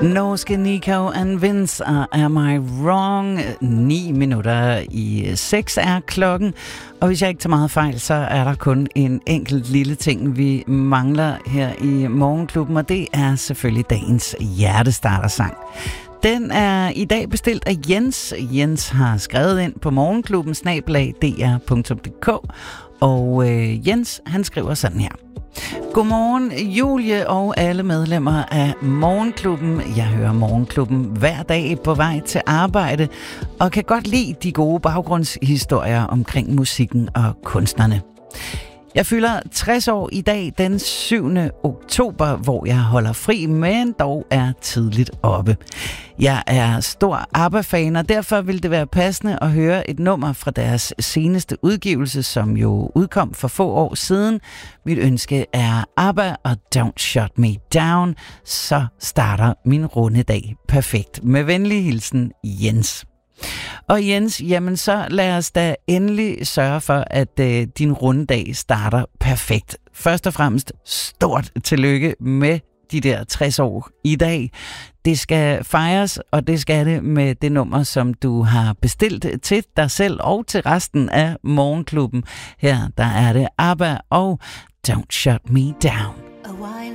Norske Nico and Vince og Am I Wrong? 9 minutter i 6 er klokken. Og hvis jeg ikke tager meget fejl, så er der kun en enkelt lille ting, vi mangler her i Morgenklubben, og det er selvfølgelig dagens hjertestartersang. Den er i dag bestilt af Jens. Jens har skrevet ind på morgenklubben@dr.dk, og Jens, han skriver sådan her. Godmorgen Julie og alle medlemmer af Morgenklubben. Jeg hører Morgenklubben hver dag på vej til arbejde og kan godt lide de gode baggrundshistorier omkring musikken og kunstnerne. Jeg fylder 60 år i dag den 7. oktober, hvor jeg holder fri, men dog er tidligt oppe. Jeg er stor ABBA-fan, og derfor vil det være passende at høre et nummer fra deres seneste udgivelse, som jo udkom for få år siden. Mit ønske er ABBA og Don't Shut Me Down. Så starter min runde dag perfekt. Med venlig hilsen, Jens. Og Jens, jamen så lad os da endelig sørge for, at din rundedag starter perfekt. Først og fremmest stort tillykke med de der 60 år i dag. Det skal fejres, og det skal det med det nummer, som du har bestilt til dig selv og til resten af Morgenklubben. Her der er det ABBA og Don't Shut Me Down.